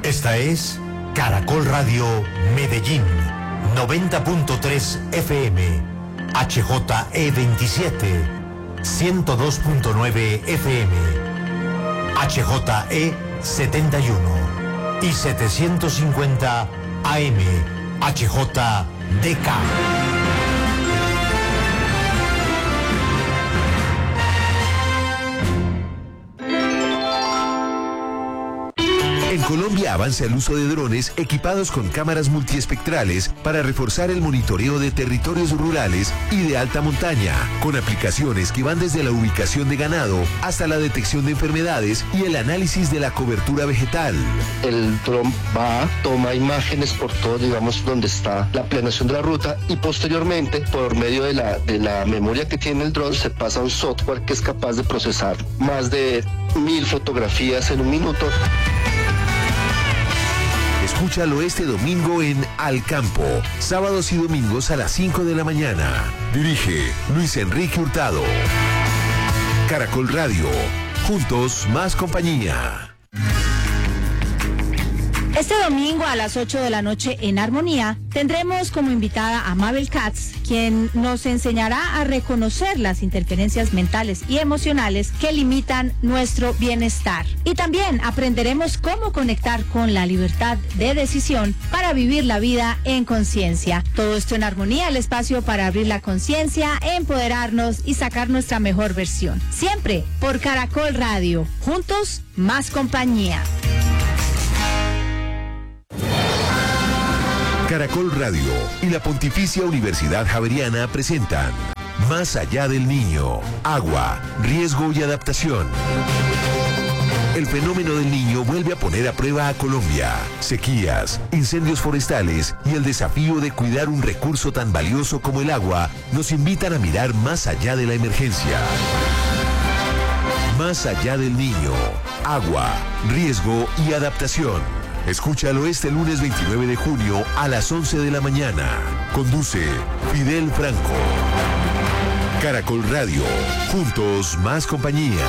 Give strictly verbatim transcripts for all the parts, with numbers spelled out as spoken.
Esta es Caracol Radio Medellín, noventa punto tres F M, H J E veintisiete, ciento dos punto nueve F M, H J E setenta y uno y setecientos cincuenta A M, H J D K. En Colombia avanza el uso de drones equipados con cámaras multiespectrales para reforzar el monitoreo de territorios rurales y de alta montaña, con aplicaciones que van desde la ubicación de ganado hasta la detección de enfermedades y el análisis de la cobertura vegetal. El dron va, toma imágenes por todo, digamos, donde está la planeación de la ruta y posteriormente, por medio de la, de la memoria que tiene el dron, se pasa a un software que es capaz de procesar más de mil fotografías en un minuto. Escúchalo este domingo en Al Campo, sábados y domingos a las cinco de la mañana. Dirige Luis Enrique Hurtado. Caracol Radio, juntos más compañía. Este domingo a las ocho de la noche en Armonía tendremos como invitada a Mabel Katz, quien nos enseñará a reconocer las interferencias mentales y emocionales que limitan nuestro bienestar. Y también aprenderemos cómo conectar con la libertad de decisión para vivir la vida en conciencia. Todo esto en Armonía, el espacio para abrir la conciencia, empoderarnos y sacar nuestra mejor versión. Siempre por Caracol Radio. Juntos, más compañía. Caracol Radio y la Pontificia Universidad Javeriana presentan Más allá del niño, agua, riesgo y adaptación. El fenómeno del niño vuelve a poner a prueba a Colombia. Sequías, incendios forestales y el desafío de cuidar un recurso tan valioso como el agua nos invitan a mirar más allá de la emergencia. Más allá del niño, agua, riesgo y adaptación. Escúchalo este lunes veintinueve de junio a las once de la mañana. Conduce Fidel Franco. Caracol Radio. Juntos más compañía.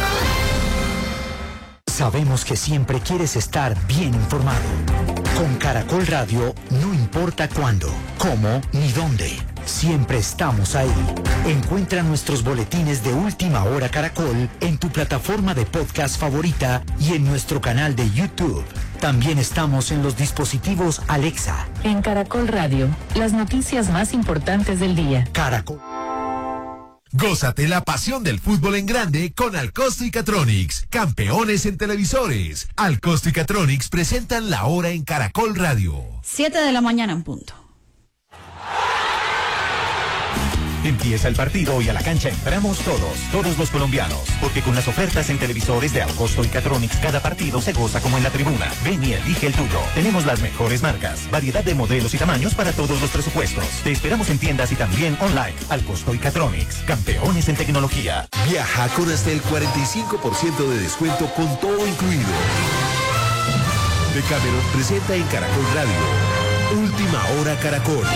Sabemos que siempre quieres estar bien informado. Con Caracol Radio no importa cuándo, cómo ni dónde. Siempre estamos ahí. Encuentra nuestros boletines de Última Hora Caracol en tu plataforma de podcast favorita y en nuestro canal de YouTube. También estamos en los dispositivos Alexa. En Caracol Radio, las noticias más importantes del día. Caracol. Gózate la pasión del fútbol en grande con Alcosto y Catronics, campeones en televisores. Alcosto y Catronics presentan la hora en Caracol Radio. Siete de la mañana en punto. Empieza el partido y a la cancha entramos todos, todos los colombianos, porque con las ofertas en televisores de Alcosto y Catronics cada partido se goza como en la tribuna. Ven y elige el tuyo. Tenemos las mejores marcas, variedad de modelos y tamaños para todos los presupuestos. Te esperamos en tiendas y también online. Alcosto y Catronics, campeones en tecnología. Viaja con hasta el cuarenta y cinco por ciento de descuento con todo incluido. Decameron presenta en Caracol Radio Última Hora Caracol.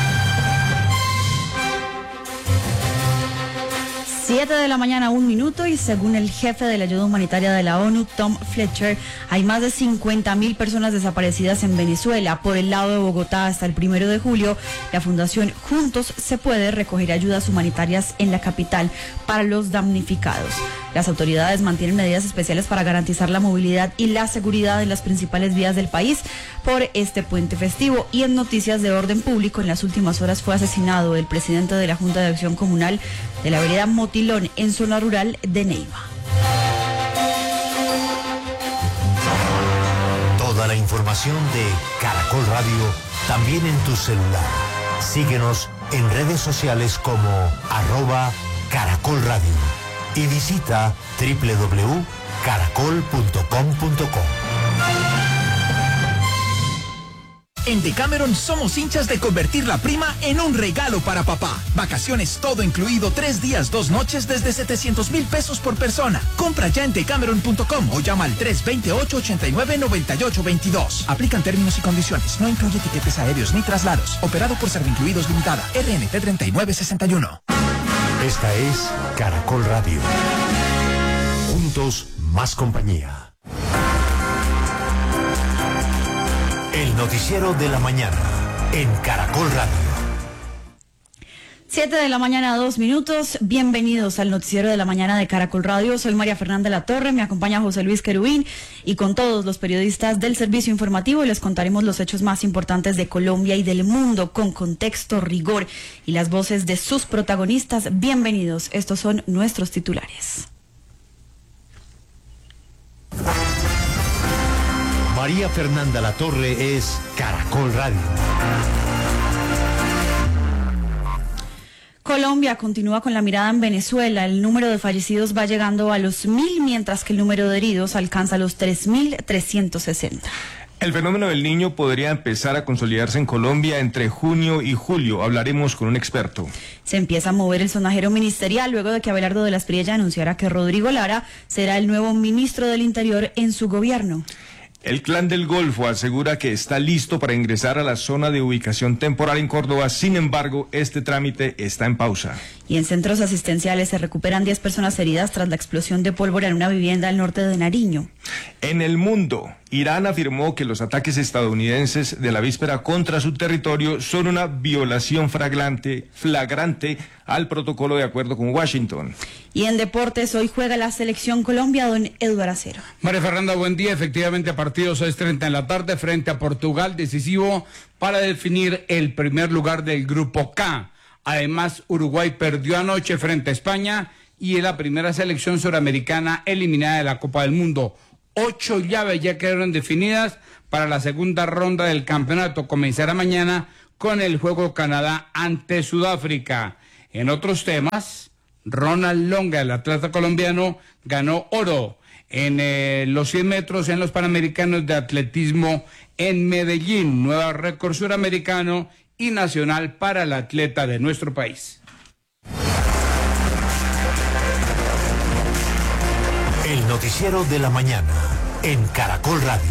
Siete de la mañana, un minuto, y según el jefe de la ayuda humanitaria de la ONU, Tom Fletcher, hay más de cincuenta mil personas desaparecidas en Venezuela. Por el lado de Bogotá, hasta el primero de julio, la Fundación Juntos Se Puede recoger ayudas humanitarias en la capital para los damnificados. Las autoridades mantienen medidas especiales para garantizar la movilidad y la seguridad en las principales vías del país por este puente festivo. Y en noticias de orden público, en las últimas horas fue asesinado el presidente de la Junta de Acción Comunal de la vereda Motilón, en zona rural de Neiva. Toda la información de Caracol Radio también en tu celular. Síguenos en redes sociales como arroba Caracol Radio y visita doble u doble u doble u punto caracol punto com punto co. En Decameron somos hinchas de convertir la prima en un regalo para papá. Vacaciones todo incluido, tres días, dos noches desde setecientos mil pesos por persona. Compra ya en decameron punto com o llama al tres dos ocho, ocho nueve, nueve ocho dos dos. Aplican términos y condiciones. No incluye tiquetes aéreos ni traslados. Operado por Servincluidos Limitada. R N T treinta y nueve sesenta y uno. Esta es Caracol Radio. Juntos, más compañía. noticiero de la mañana en Caracol Radio. Siete de la mañana, dos minutos. Bienvenidos al noticiero de la mañana de Caracol Radio. Soy María Fernanda Latorre, me acompaña José Luis Querubín y con todos los periodistas del servicio informativo les contaremos los hechos más importantes de Colombia y del mundo con contexto, rigor y las voces de sus protagonistas. Bienvenidos. Estos son nuestros titulares. María Fernanda Latorre es Caracol Radio. Colombia continúa con la mirada en Venezuela. El número de fallecidos va llegando a los mil, mientras que el número de heridos alcanza los tres mil trescientos sesenta. El fenómeno del Niño podría empezar a consolidarse en Colombia entre junio y julio. Hablaremos con un experto. Se empieza a mover el sonajero ministerial luego de que Abelardo de la Espriella anunciara que Rodrigo Lara será el nuevo ministro del Interior en su gobierno. El Clan del Golfo asegura que está listo para ingresar a la zona de ubicación temporal en Córdoba. Sin embargo, este trámite está en pausa. Y en centros asistenciales se recuperan diez personas heridas tras la explosión de pólvora en una vivienda al norte de Nariño. En el mundo, Irán afirmó que los ataques estadounidenses de la víspera contra su territorio son una violación flagrante, flagrante al protocolo de acuerdo con Washington. Y en deportes, hoy juega la selección Colombia, don Eduardo Acero. María Fernanda, buen día. Efectivamente, partido seis treinta en la tarde frente a Portugal, decisivo para definir el primer lugar del grupo K. Además, Uruguay perdió anoche frente a España y es la primera selección suramericana eliminada de la Copa del Mundo. Ocho llaves ya quedaron definidas para la segunda ronda del campeonato. Comenzará mañana con el juego Canadá ante Sudáfrica. En otros temas, Ronald Longa, el atleta colombiano, ganó oro en eh, los cien metros en los Panamericanos de Atletismo en Medellín. Nuevo récord suramericano y nacional para el atleta de nuestro país. El noticiero de la mañana en Caracol Radio.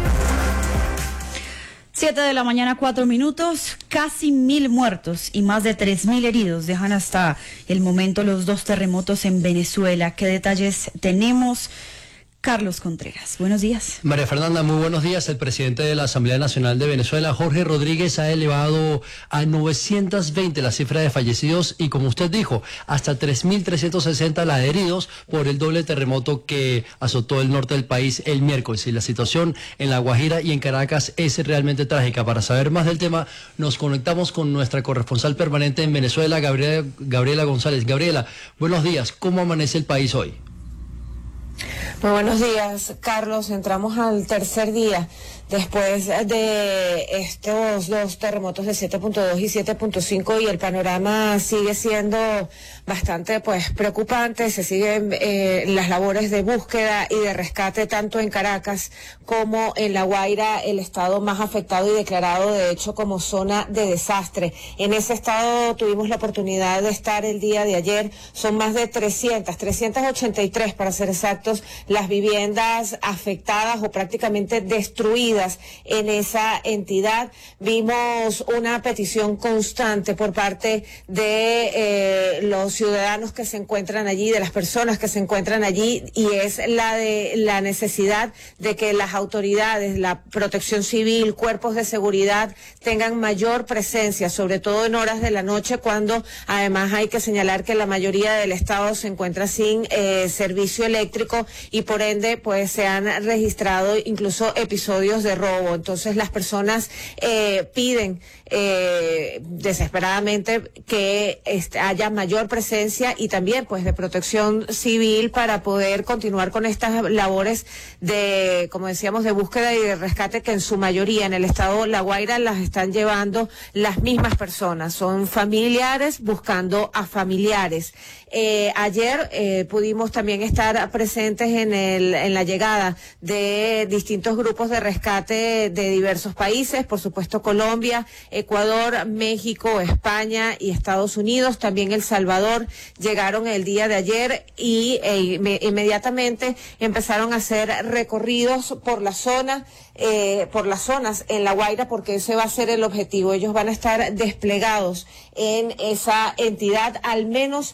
Siete de la mañana, cuatro minutos, casi mil muertos y más de tres mil heridos dejan hasta el momento los dos terremotos en Venezuela. ¿Qué detalles tenemos? Carlos Contreras, buenos días. María Fernanda, muy buenos días. El presidente de la Asamblea Nacional de Venezuela, Jorge Rodríguez, ha elevado a novecientos veinte la cifra de fallecidos y, como usted dijo, hasta tres mil trescientos sesenta la de heridos por el doble terremoto que azotó el norte del país el miércoles. Y la situación en La Guajira y en Caracas es realmente trágica. Para saber más del tema, nos conectamos con nuestra corresponsal permanente en Venezuela, Gabriela, Gabriela González. Gabriela, buenos días. ¿Cómo amanece el país hoy? Muy buenos días, Carlos. Entramos al tercer día después de estos dos terremotos de siete punto dos y siete punto cinco y el panorama sigue siendo bastante pues preocupante. Se siguen eh, las labores de búsqueda y de rescate tanto en Caracas como en La Guaira, el estado más afectado y declarado de hecho como zona de desastre. En ese estado tuvimos la oportunidad de estar el día de ayer. Son más de trescientas, trescientas ochenta y tres para ser exactos, las viviendas afectadas o prácticamente destruidas en esa entidad. Vimos una petición constante por parte de eh, los ciudadanos que se encuentran allí, de las personas que se encuentran allí, y es la de la necesidad de que las autoridades, la protección civil, cuerpos de seguridad tengan mayor presencia, sobre todo en horas de la noche, cuando además hay que señalar que la mayoría del estado se encuentra sin eh, servicio eléctrico y por ende pues se han registrado incluso episodios de robo. Entonces las personas eh, piden eh, desesperadamente que este, haya mayor presencia y también pues de protección civil para poder continuar con estas labores de, como decíamos, de búsqueda y de rescate que en su mayoría en el estado La Guaira las están llevando las mismas personas. Son familiares buscando a familiares. Eh, ayer eh, pudimos también estar presentes en el en la llegada de distintos grupos de rescate de diversos países, por supuesto Colombia, Ecuador, México, España y Estados Unidos, también El Salvador llegaron el día de ayer y eh, inmediatamente empezaron a hacer recorridos por la zona, eh, por las zonas en La Guaira, porque ese va a ser el objetivo. Ellos van a estar desplegados en esa entidad al menos diez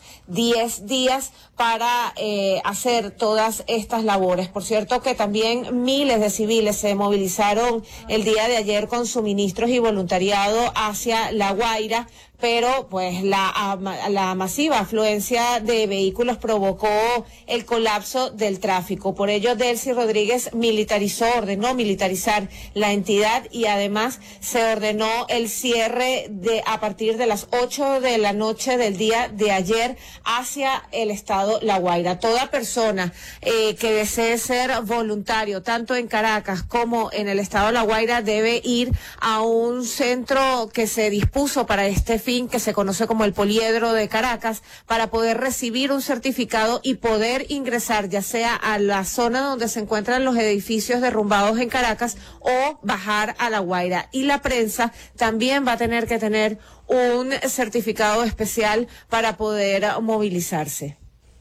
diez días para eh, hacer todas estas labores. Por cierto que también miles de civiles se movilizaron el día de ayer con suministros y voluntariado hacia La Guaira, pero pues la, la masiva afluencia de vehículos provocó el colapso del tráfico. Por ello, Delcy Rodríguez militarizó, ordenó militarizar la entidad y además se ordenó el cierre de a partir de las ocho de la noche del día de ayer hacia el estado La Guaira. Toda persona eh, que desee ser voluntario, tanto en Caracas como en el estado La Guaira, debe ir a un centro que se dispuso para este fin, que se conoce como el Poliedro de Caracas, para poder recibir un certificado y poder ingresar ya sea a la zona donde se encuentran los edificios derrumbados en Caracas o bajar a La Guaira. Y la prensa también va a tener que tener un certificado especial para poder movilizarse.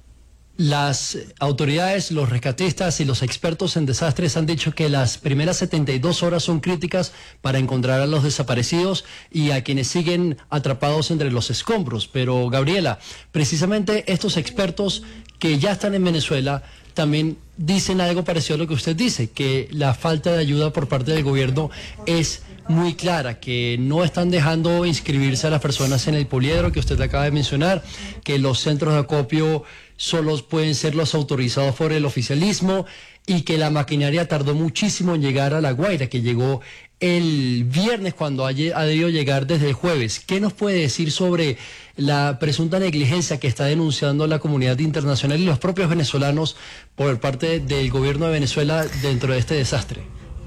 Las autoridades, los rescatistas y los expertos en desastres han dicho que las primeras setenta y dos horas son críticas para encontrar a los desaparecidos y a quienes siguen atrapados entre los escombros. Pero, Gabriela, precisamente estos expertos que ya están en Venezuela también dicen algo parecido a lo que usted dice, que la falta de ayuda por parte del gobierno es muy clara, que no están dejando inscribirse a las personas en el poliedro que usted acaba de mencionar, que los centros de acopio solo pueden ser los autorizados por el oficialismo y que la maquinaria tardó muchísimo en llegar a La Guaira, que llegó el viernes cuando ha, ha debido llegar desde el jueves. ¿Qué nos puede decir sobre la presunta negligencia que está denunciando la comunidad internacional y los propios venezolanos por parte del gobierno de Venezuela dentro de este desastre?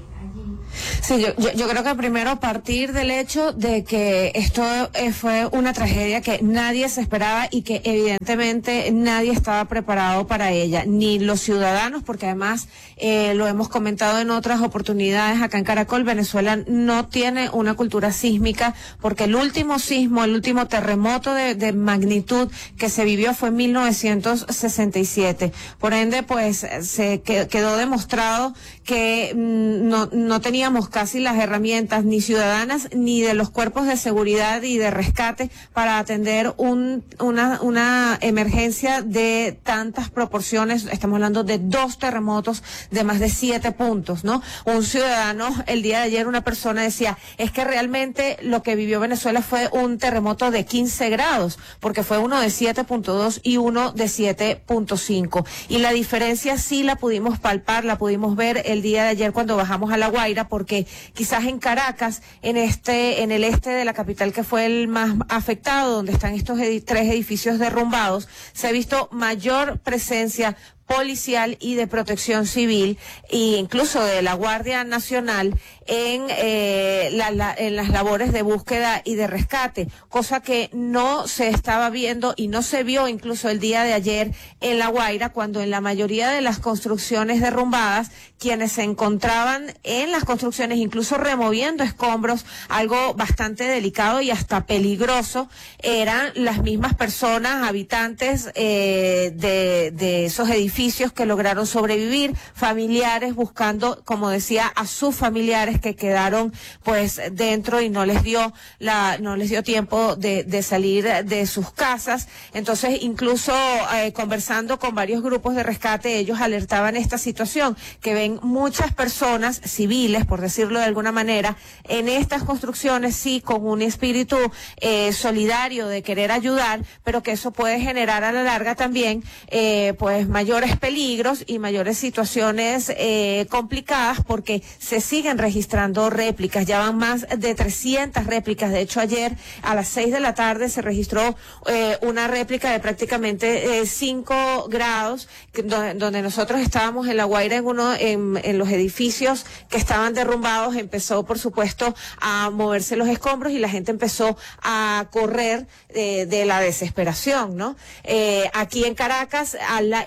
Sí, yo, yo, yo creo que primero partir del hecho de que esto eh, fue una tragedia que nadie se esperaba y que evidentemente nadie estaba preparado para ella, ni los ciudadanos, porque además eh, lo hemos comentado en otras oportunidades acá en Caracol, Venezuela no tiene una cultura sísmica, porque el último sismo, el último terremoto de, de magnitud que se vivió fue en mil novecientos sesenta y siete. Por ende, pues se quedó demostrado que mm, no, no teníamos casi las herramientas ni ciudadanas ni de los cuerpos de seguridad y de rescate para atender un, una, una emergencia de tantas proporciones. Estamos hablando de dos terremotos de más de siete puntos, ¿no? Un ciudadano, el día de ayer una persona decía, es que realmente lo que vivió Venezuela fue un terremoto de quince grados, porque fue uno de siete punto dos y uno de siete punto cinco. Y la diferencia sí la pudimos palpar, la pudimos ver el día de ayer cuando bajamos a La Guaira, porque quizás en Caracas, en este, en el este de la capital, que fue el más afectado, donde están estos edi- tres edificios derrumbados, se ha visto mayor presencia policial y de protección civil e incluso de la Guardia Nacional en, eh, la, la, en las labores de búsqueda y de rescate, cosa que no se estaba viendo y no se vio incluso el día de ayer en La Guaira, cuando en la mayoría de las construcciones derrumbadas, quienes se encontraban en las construcciones, incluso removiendo escombros, algo bastante delicado y hasta peligroso, eran las mismas personas, habitantes eh, de, de esos edificios que lograron sobrevivir, familiares buscando, como decía, a sus familiares que quedaron pues dentro y no les dio la, no les dio tiempo de, de salir de sus casas. Entonces, incluso eh, conversando con varios grupos de rescate, ellos alertaban esta situación, que ven muchas personas civiles, por decirlo de alguna manera, en estas construcciones, sí, con un espíritu eh, solidario de querer ayudar, pero que eso puede generar a la larga también eh, pues mayores peligros y mayores situaciones eh, complicadas, porque se siguen registrando réplicas, ya van más de trescientas réplicas. De hecho, ayer a las seis de la tarde se registró eh, una réplica de prácticamente cinco eh, grados, que, donde, donde nosotros estábamos en La Guaira, en uno en, en los edificios que estaban derrumbados. Empezó, por supuesto, a moverse los escombros y la gente empezó a correr eh, de la desesperación, ¿no? Eh, aquí en Caracas, a la, el edificio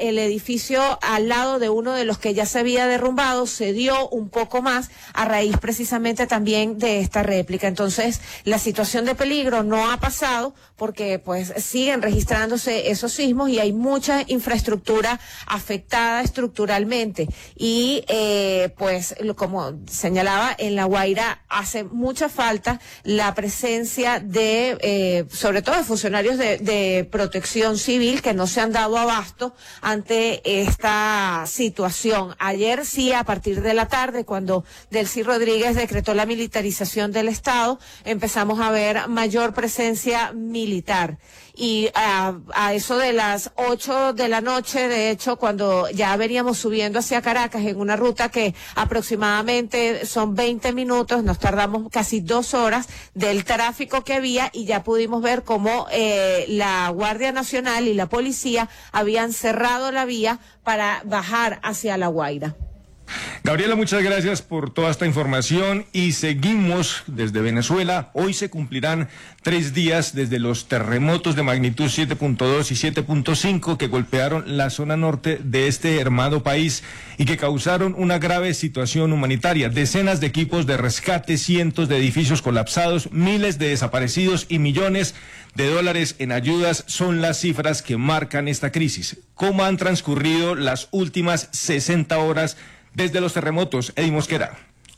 edificio al lado de uno de los que ya se había derrumbado cedió un poco más a raíz precisamente también de esta réplica. Entonces, la situación de peligro no ha pasado porque pues siguen registrándose esos sismos y hay mucha infraestructura afectada estructuralmente. Y eh, pues como señalaba, en La Guaira hace mucha falta la presencia de, eh, sobre todo de funcionarios de, de protección civil que no se han dado abasto ante esta situación. Ayer sí, a partir de la tarde, cuando Delcy Rodríguez decretó la militarización del Estado, empezamos a ver mayor presencia militar. Y a, a eso de las ocho de la noche, de hecho, cuando ya veníamos subiendo hacia Caracas en una ruta que aproximadamente son veinte minutos, nos tardamos casi dos horas del tráfico que había y ya pudimos ver cómo eh, la Guardia Nacional y la policía habían cerrado la vía para bajar hacia La Guaira. Gabriela, muchas gracias por toda esta información y seguimos desde Venezuela. Hoy se cumplirán tres días desde los terremotos de magnitud siete punto dos y siete punto cinco que golpearon la zona norte de este hermano país y que causaron una grave situación humanitaria. Decenas de equipos de rescate, cientos de edificios colapsados, miles de desaparecidos y millones de dólares en ayudas son las cifras que marcan esta crisis. ¿Cómo han transcurrido las últimas sesenta horas desde los terremotos? Eddie Mosquera.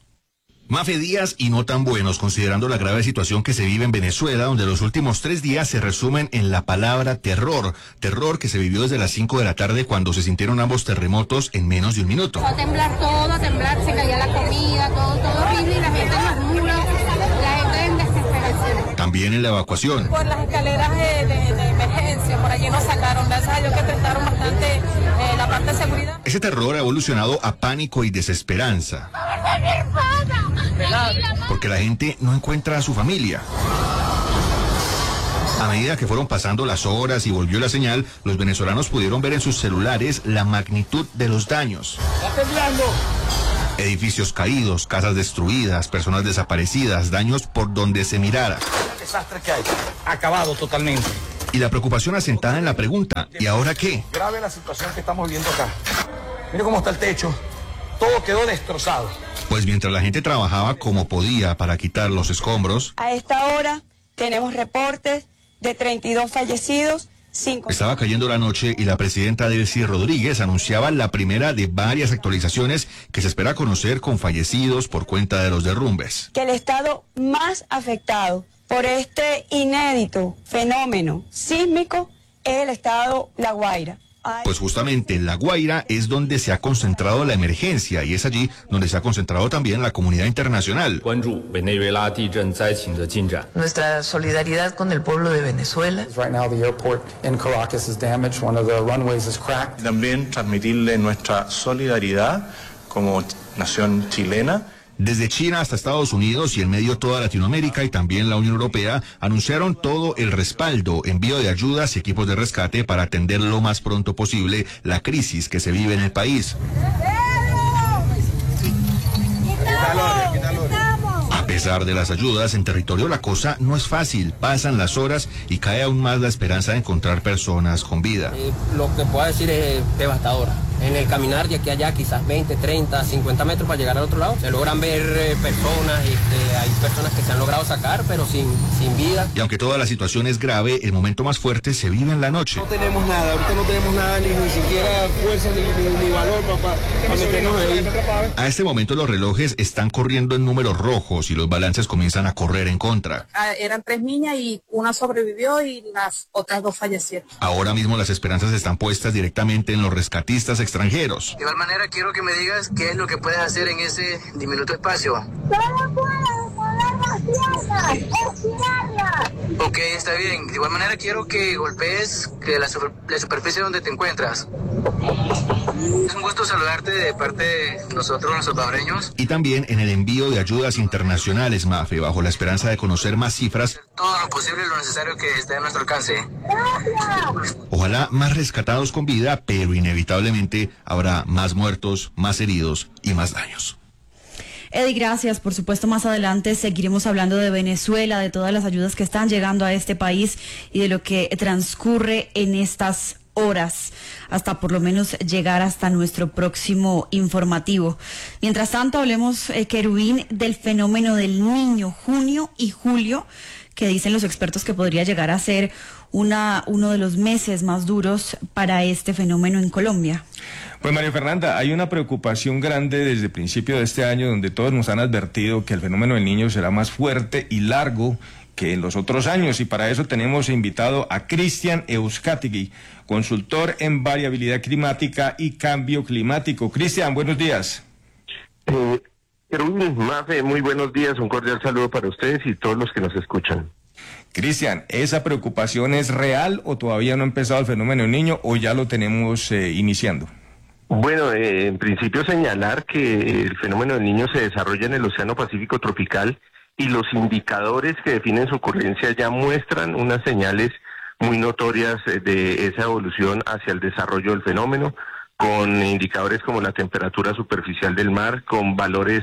Mafe, días y no tan buenos, considerando la grave situación que se vive en Venezuela, donde los últimos tres días se resumen en la palabra terror. Terror que se vivió desde las cinco de la tarde cuando se sintieron ambos terremotos en menos de un minuto. A temblar todo, a temblar, se caía la comida, todo, todo horrible, y la gente en los muros, la gente en desesperación. También en la evacuación. Por las escaleras de, de, de emergencia, por allí nos sacaron, gracias a Dios que prestaron bastante eh, la parte de seguridad. Ese terror ha evolucionado a pánico y desesperanza. Porque la gente no encuentra a su familia. A medida que fueron pasando las horas y volvió la señal, los venezolanos pudieron ver en sus celulares la magnitud de los daños. ¡Está temblando! Edificios caídos, casas destruidas, personas desaparecidas, daños por donde se mirara. El desastre que hay, acabado totalmente. Y la preocupación asentada en la pregunta, ¿y ahora qué? Grave la situación que estamos viviendo acá. Mire cómo está el techo, todo quedó destrozado. Pues mientras la gente trabajaba como podía para quitar los escombros, a esta hora tenemos reportes de treinta y dos fallecidos. Cinco... Estaba cayendo la noche y la presidenta Delcy Rodríguez anunciaba la primera de varias actualizaciones que se espera conocer con fallecidos por cuenta de los derrumbes. Que el estado más afectado por este inédito fenómeno sísmico es el estado La Guaira. Pues justamente La Guaira es donde se ha concentrado la emergencia y es allí donde se ha concentrado también la comunidad internacional. Nuestra solidaridad con el pueblo de Venezuela. También transmitirle nuestra solidaridad como nación chilena. Desde China hasta Estados Unidos y en medio toda Latinoamérica y también la Unión Europea anunciaron todo el respaldo, envío de ayudas y equipos de rescate para atender lo más pronto posible la crisis que se vive en el país. A pesar de las ayudas, en territorio la cosa no es fácil. Pasan las horas y cae aún más la esperanza de encontrar personas con vida. Eh, lo que puedo decir es devastador. En el caminar de aquí a allá, quizás veinte, treinta, cincuenta metros para llegar al otro lado, se logran ver eh, personas, este, hay personas que se han logrado sacar, pero sin, sin vida. Y aunque toda la situación es grave, el momento más fuerte se vive en la noche. No tenemos nada, ahorita no tenemos nada, ni, ni siquiera fuerza, ni, ni, ni valor para, para meternos ahí. A este momento los relojes están corriendo en números rojos y los balances comienzan a correr en contra. Ah, eran tres niñas y una sobrevivió y las otras dos fallecieron. Ahora mismo las esperanzas están puestas directamente en los rescatistas extranjeros. De igual manera quiero que me digas qué es lo que puedes hacer en ese diminuto espacio. Solo puedo poner las piernas, estirarlas. Ok, está bien. De igual manera quiero que golpees que la, super, la superficie donde te encuentras. Es un gusto saludarte de parte de nosotros, los salvadoreños. Y también en el envío de ayudas internacionales, Mafe, bajo la esperanza de conocer más cifras. Todo lo posible y lo necesario que esté a nuestro alcance. Gracias. Ojalá más rescatados con vida, pero inevitablemente habrá más muertos, más heridos y más daños. Eddie, gracias. Por supuesto, más adelante seguiremos hablando de Venezuela, de todas las ayudas que están llegando a este país y de lo que transcurre en estas horas, hasta por lo menos llegar hasta nuestro próximo informativo. Mientras tanto, hablemos, eh, Querubín, del fenómeno del Niño, junio y julio, que dicen los expertos que podría llegar a ser una, uno de los meses más duros para este fenómeno en Colombia. Pues María Fernanda, hay una preocupación grande desde el principio de este año, donde todos nos han advertido que el fenómeno del Niño será más fuerte y largo que en los otros años, y para eso tenemos invitado a Cristian Euskategui, consultor en variabilidad climática y cambio climático. Cristian, buenos días. Eh, Mafe, muy buenos días, un cordial saludo para ustedes y todos los que nos escuchan. Cristian, ¿esa preocupación es real o todavía no ha empezado el fenómeno del Niño o ya lo tenemos eh, iniciando? Bueno, eh, en principio señalar que el fenómeno del Niño se desarrolla en el Océano Pacífico tropical y los indicadores que definen su ocurrencia ya muestran unas señales muy notorias de esa evolución hacia el desarrollo del fenómeno, con indicadores como la temperatura superficial del mar, con valores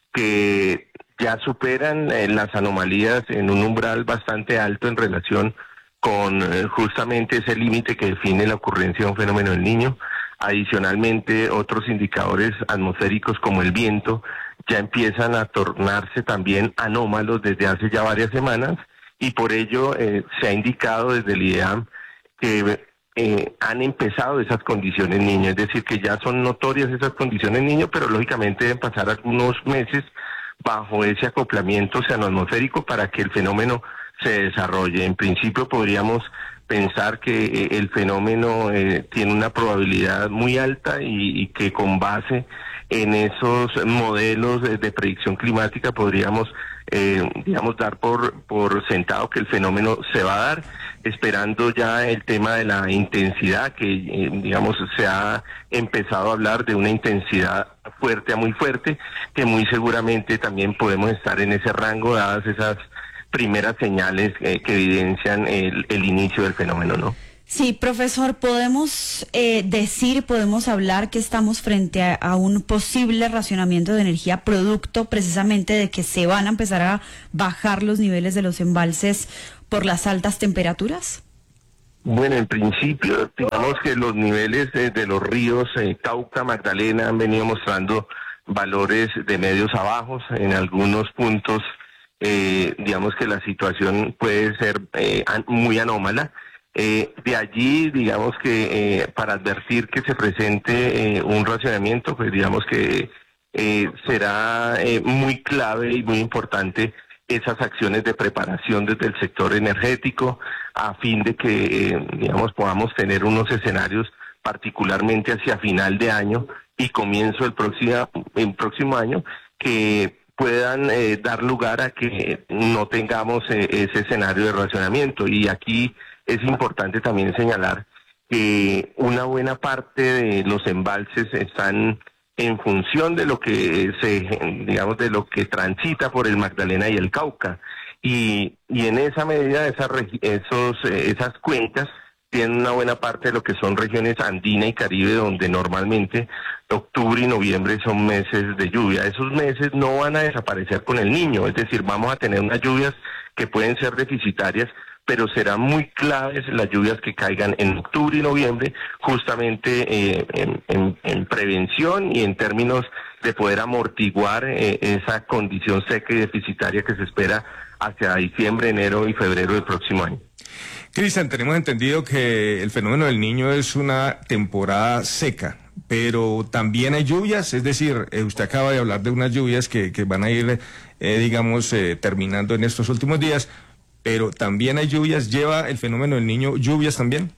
que ya superan eh, las anomalías en un umbral bastante alto en relación con eh, justamente ese límite que define la ocurrencia de un fenómeno del Niño. Adicionalmente, otros indicadores atmosféricos como el viento ya empiezan a tornarse también anómalos desde hace ya varias semanas, y por ello eh, se ha indicado desde el I D E A M que eh, han empezado esas condiciones Niño, es decir, que ya son notorias esas condiciones Niño, pero lógicamente deben pasar algunos meses bajo ese acoplamiento oceanoatmosférico para que el fenómeno se desarrolle. En principio podríamos pensar que eh, el fenómeno eh, tiene una probabilidad muy alta y, y que con base en esos modelos de, de predicción climática podríamos, eh, digamos, dar por, por sentado que el fenómeno se va a dar, esperando ya el tema de la intensidad, que eh, digamos se ha empezado a hablar de una intensidad fuerte a muy fuerte, que muy seguramente también podemos estar en ese rango dadas esas primeras señales eh, que evidencian el, el inicio del fenómeno, ¿no? Sí, profesor, podemos eh, decir, podemos hablar que estamos frente a, a un posible racionamiento de energía producto precisamente de que se van a empezar a bajar los niveles de los embalses por las altas temperaturas. Bueno, en principio, digamos que los niveles de, de los ríos eh, Cauca, Magdalena han venido mostrando valores de medios a bajos. En algunos puntos, eh, digamos que la situación puede ser eh, an- muy anómala. Eh, de allí, digamos que eh, para advertir que se presente eh, un racionamiento, pues digamos que eh, será eh, muy clave y muy importante esas acciones de preparación desde el sector energético, a fin de que, eh, digamos, podamos tener unos escenarios particularmente hacia final de año y comienzo del próximo, el próximo año, que puedan eh, dar lugar a que no tengamos eh, ese escenario de racionamiento. Y aquí es importante también señalar que una buena parte de los embalses están en función de lo que se, digamos, de lo que transita por el Magdalena y el Cauca, y, y en esa medida esas esos eh, esas cuencas tienen una buena parte de lo que son regiones andina y Caribe, donde normalmente octubre y noviembre son meses de lluvia. Esos meses no van a desaparecer con el Niño, es decir, vamos a tener unas lluvias que pueden ser deficitarias, pero serán muy claves las lluvias que caigan en octubre y noviembre, justamente eh, en, en, en prevención y en términos de poder amortiguar eh, esa condición seca y deficitaria que se espera hacia diciembre, enero y febrero del próximo año. Cristian, tenemos entendido que el fenómeno del Niño es una temporada seca, pero también hay lluvias, es decir, eh, usted acaba de hablar de unas lluvias que, que van a ir, eh, digamos, eh, terminando en estos últimos días, pero también hay lluvias. ¿Lleva el fenómeno del Niño lluvias también?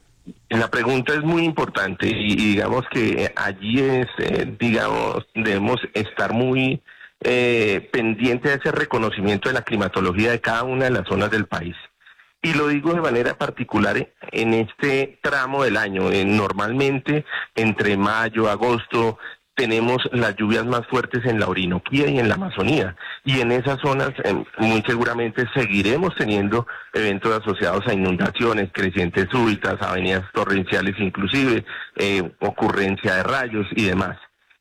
La pregunta es muy importante y, y digamos que allí es, eh, digamos, debemos estar muy eh, pendientes de ese reconocimiento de la climatología de cada una de las zonas del país. Y lo digo de manera particular en este tramo del año. Eh, normalmente entre mayo, agosto, tenemos las lluvias más fuertes en la Orinoquía y en la Amazonía. Y en esas zonas eh, muy seguramente seguiremos teniendo eventos asociados a inundaciones, crecientes súbitas, avenidas torrenciales inclusive, eh, ocurrencia de rayos y demás.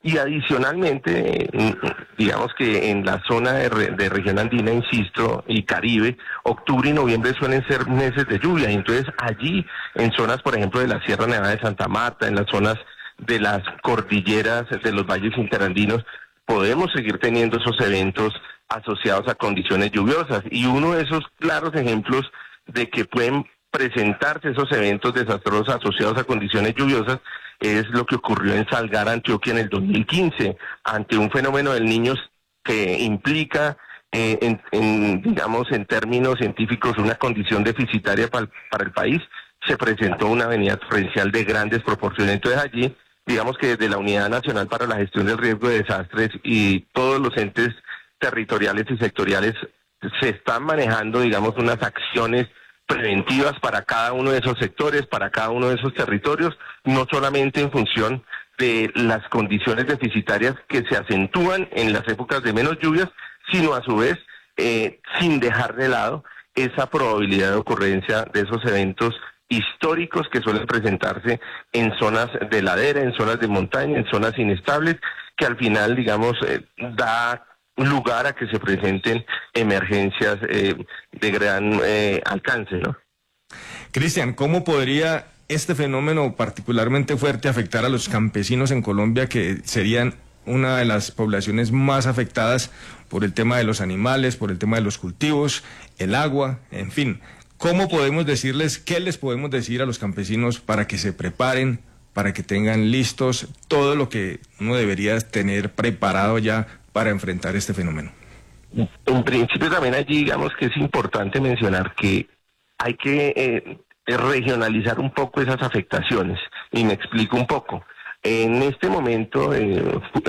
Y adicionalmente, digamos que en la zona de, de región andina, insisto, y Caribe, octubre y noviembre suelen ser meses de lluvia. Y entonces allí, en zonas, por ejemplo, de la Sierra Nevada de Santa Marta, en las zonas de las cordilleras de los valles interandinos, podemos seguir teniendo esos eventos asociados a condiciones lluviosas. Y uno de esos claros ejemplos de que pueden presentarse esos eventos desastrosos asociados a condiciones lluviosas es lo que ocurrió en Salgar, Antioquia, en el dos mil quince, ante un fenómeno del Niño que implica, eh, en, en, digamos, en términos científicos, una condición deficitaria para, para el país. Se presentó una avenida torrencial de grandes proporciones. Entonces allí, digamos que desde la Unidad Nacional para la Gestión del Riesgo de Desastres y todos los entes territoriales y sectoriales se están manejando, digamos, unas acciones preventivas para cada uno de esos sectores, para cada uno de esos territorios, no solamente en función de las condiciones deficitarias que se acentúan en las épocas de menos lluvias, sino a su vez eh, sin dejar de lado esa probabilidad de ocurrencia de esos eventos históricos que suelen presentarse en zonas de ladera, en zonas de montaña, en zonas inestables, que al final, digamos, eh, da lugar a que se presenten emergencias eh, de gran eh, alcance, ¿no? Cristian, ¿cómo podría este fenómeno particularmente fuerte afectar a los campesinos en Colombia, que serían una de las poblaciones más afectadas por el tema de los animales, por el tema de los cultivos, el agua, en fin? ¿Cómo podemos decirles, qué les podemos decir a los campesinos para que se preparen, para que tengan listos todo lo que uno debería tener preparado ya para enfrentar este fenómeno? En principio también allí, digamos que es importante mencionar que hay que eh, regionalizar un poco esas afectaciones, y me explico un poco. En este momento, eh,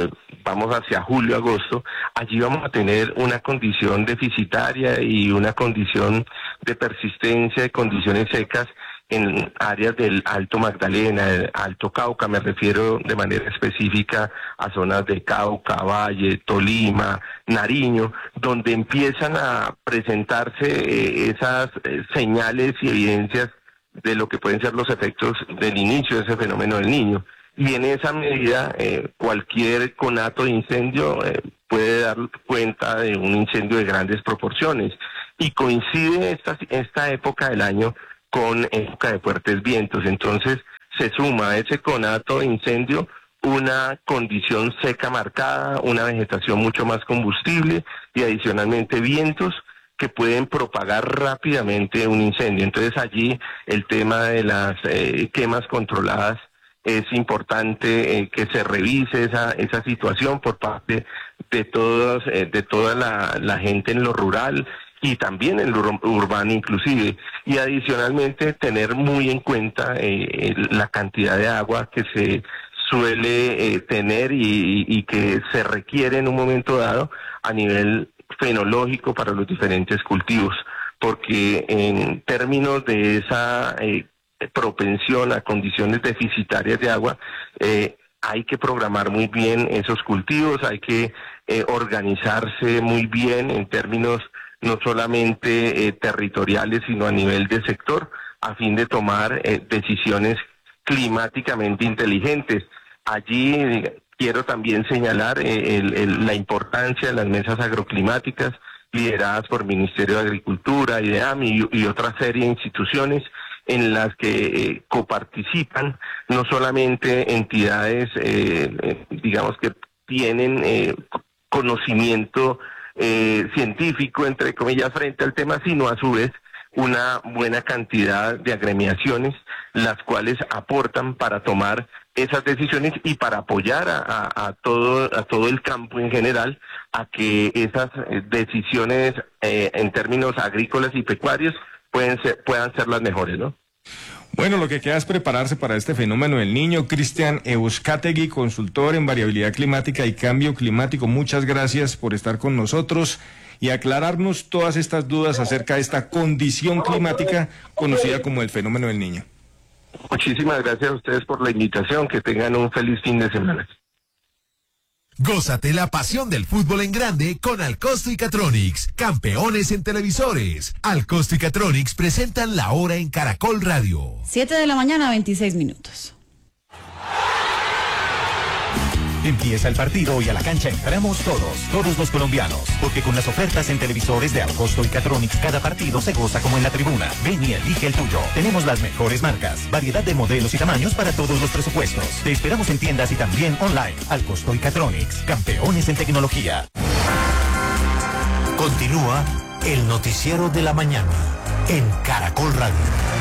vamos hacia julio, agosto, allí vamos a tener una condición deficitaria y una condición de persistencia de condiciones secas en áreas del Alto Magdalena, el Alto Cauca. Me refiero de manera específica a zonas de Cauca, Valle, Tolima, Nariño, donde empiezan a presentarse eh, esas eh, señales y evidencias de lo que pueden ser los efectos del inicio de ese fenómeno del Niño. Y en esa medida, eh, cualquier conato de incendio eh, puede dar cuenta de un incendio de grandes proporciones. Y coincide esta, esta época del año con época de fuertes vientos. Entonces se suma a ese conato de incendio una condición seca marcada, una vegetación mucho más combustible y adicionalmente vientos que pueden propagar rápidamente un incendio. Entonces allí el tema de las eh, quemas controladas es importante, eh, que se revise esa esa situación por parte de todos eh, de toda la, la gente en lo rural y también en lo urbano inclusive, y adicionalmente tener muy en cuenta eh, la cantidad de agua que se suele eh, tener y, y que se requiere en un momento dado a nivel fenológico para los diferentes cultivos, porque en términos de esa eh, propensión a condiciones deficitarias de agua, eh, hay que programar muy bien esos cultivos, hay que eh, organizarse muy bien en términos no solamente eh, territoriales, sino a nivel de sector, a fin de tomar eh, decisiones climáticamente inteligentes. Allí eh, quiero también señalar eh, el, el, la importancia de las mesas agroclimáticas lideradas por el Ministerio de Agricultura, IDEAM y, y otra serie de instituciones en las que eh, coparticipan no solamente entidades, eh, eh, digamos que tienen eh, conocimiento eh, científico, entre comillas, frente al tema, sino a su vez una buena cantidad de agremiaciones, las cuales aportan para tomar esas decisiones y para apoyar a, a, a todo a todo el campo en general a que esas decisiones eh, en términos agrícolas y pecuarios pueden ser, puedan ser las mejores, ¿no? Bueno, lo que queda es prepararse para este fenómeno del Niño. Cristian Euskategui, consultor en variabilidad climática y cambio climático, muchas gracias por estar con nosotros y aclararnos todas estas dudas acerca de esta condición climática conocida como el fenómeno del Niño. Muchísimas gracias a ustedes por la invitación, que tengan un feliz fin de semana. Gózate la pasión del fútbol en grande con Alcosto y Catronics, campeones en televisores. Alcosto y Catronics presentan La Hora en Caracol Radio. siete de la mañana, veintiséis minutos. Empieza el partido y a la cancha entramos todos, todos los colombianos, porque con las ofertas en televisores de Alcosto y Catronics cada partido se goza como en la tribuna. Ven y elige el tuyo. Tenemos las mejores marcas, variedad de modelos y tamaños para todos los presupuestos. Te esperamos en tiendas y también online. Alcosto y Catronics, campeones en tecnología. Continúa el noticiero de la mañana en Caracol Radio.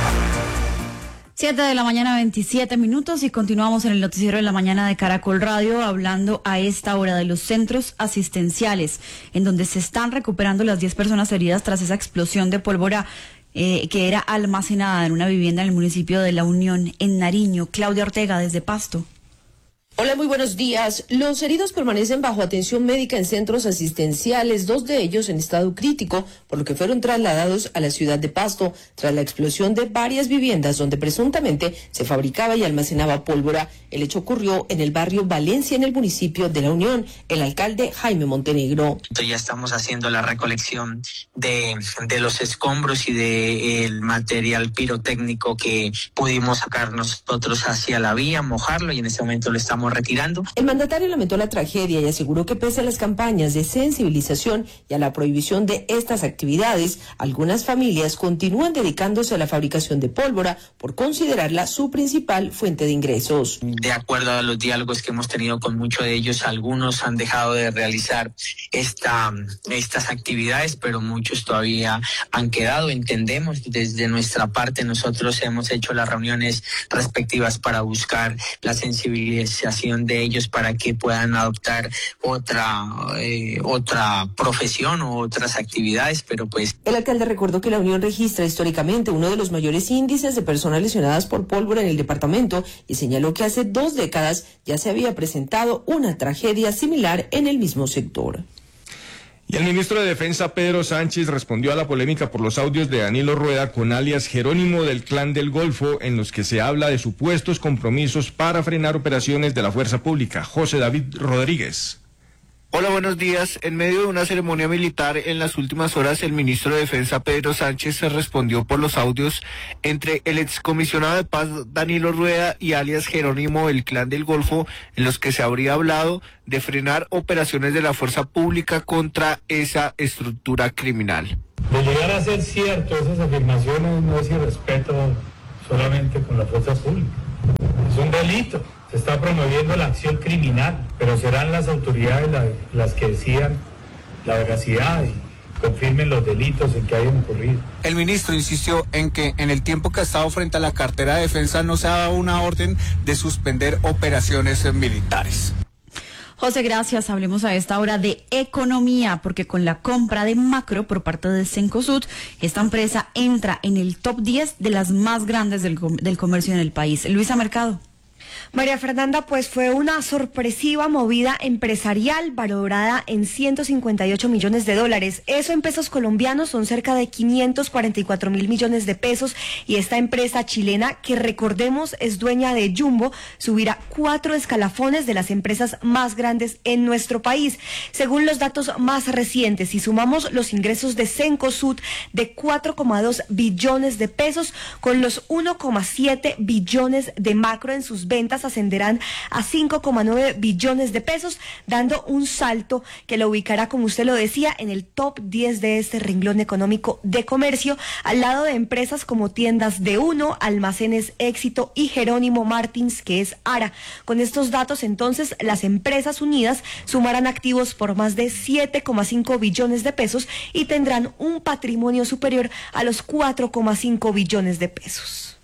Siete de la mañana, veintisiete minutos, y continuamos en el noticiero de la mañana de Caracol Radio, hablando a esta hora de los centros asistenciales, en donde se están recuperando las diez personas heridas tras esa explosión de pólvora eh, que era almacenada en una vivienda en el municipio de La Unión, en Nariño. Claudia Ortega, desde Pasto. Hola, muy buenos días. Los heridos permanecen bajo atención médica en centros asistenciales, dos de ellos en estado crítico, por lo que fueron trasladados a la ciudad de Pasto tras la explosión de varias viviendas donde presuntamente se fabricaba y almacenaba pólvora. El hecho ocurrió en el barrio Valencia, en el municipio de La Unión. El alcalde Jaime Montenegro. Ya estamos haciendo la recolección de, de los escombros y del material pirotécnico que pudimos sacar nosotros hacia la vía, mojarlo, y en este momento lo estamos retirando. El mandatario lamentó la tragedia y aseguró que pese a las campañas de sensibilización y a la prohibición de estas actividades, algunas familias continúan dedicándose a la fabricación de pólvora por considerarla su principal fuente de ingresos. De acuerdo a los diálogos que hemos tenido con muchos de ellos, algunos han dejado de realizar esta, estas actividades, pero muchos todavía han quedado. Entendemos desde nuestra parte, nosotros hemos hecho las reuniones respectivas para buscar la sensibilización de ellos para que puedan adoptar otra eh, otra profesión o otras actividades, pero pues... El alcalde recordó que La Unión registra históricamente uno de los mayores índices de personas lesionadas por pólvora en el departamento y señaló que hace dos décadas ya se había presentado una tragedia similar en el mismo sector. Y el ministro de Defensa, Pedro Sánchez, respondió a la polémica por los audios de Danilo Rueda con alias Jerónimo del Clan del Golfo, en los que se habla de supuestos compromisos para frenar operaciones de la fuerza pública. José David Rodríguez. Hola, buenos días. En medio de una ceremonia militar en las últimas horas, el ministro de Defensa, Pedro Sánchez, se respondió por los audios entre el excomisionado de paz Danilo Rueda y alias Jerónimo del Clan del Golfo, en los que se habría hablado de frenar operaciones de la fuerza pública contra esa estructura criminal. De llegar a ser cierto esas afirmaciones, no es irrespeto solamente con la fuerza pública, es un delito. Se está promoviendo la acción criminal, pero serán las autoridades la, las que decidan la veracidad y confirmen los delitos en que hayan ocurrido. El ministro insistió en que en el tiempo que ha estado frente a la cartera de defensa no se ha dado una orden de suspender operaciones militares. José, gracias. Hablemos a esta hora de economía, porque con la compra de Macro por parte de Cencosud, esta empresa entra en el top diez de las más grandes del, del comercio en el país. Luisa Mercado. María Fernanda, pues fue una sorpresiva movida empresarial valorada en ciento cincuenta y ocho millones de dólares. Eso en pesos colombianos son cerca de quinientos cuarenta y cuatro mil millones de pesos. Y esta empresa chilena, que recordemos es dueña de Jumbo, subirá cuatro escalafones de las empresas más grandes en nuestro país. Según los datos más recientes, si sumamos los ingresos de Cencosud de cuatro coma dos billones de pesos con los uno coma siete billones de Macro en sus ventas, ascenderán a cinco coma nueve billones de pesos, dando un salto que lo ubicará, como usted lo decía, en el top diez de este renglón económico de comercio, al lado de empresas como Tiendas de Uno, Almacenes Éxito y Jerónimo Martins, que es Ara. Con estos datos, entonces, las empresas unidas sumarán activos por más de siete coma cinco billones de pesos y tendrán un patrimonio superior a los cuatro coma cinco billones de pesos.